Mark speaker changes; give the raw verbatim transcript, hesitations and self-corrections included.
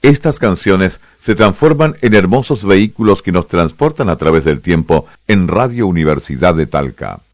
Speaker 1: Estas canciones se transforman en hermosos vehículos que nos transportan a través del tiempo en Radio Universidad de Talca.